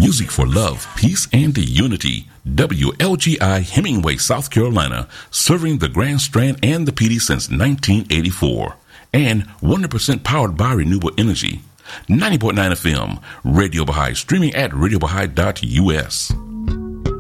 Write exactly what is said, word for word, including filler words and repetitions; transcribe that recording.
Music for love, peace, and unity. W L G I Hemingway, South Carolina, serving the Grand Strand and the P D since nineteen eighty-four. And one hundred percent powered by renewable energy. ninety point nine F M, Radio Baha'i, streaming at radio baha'i dot U S.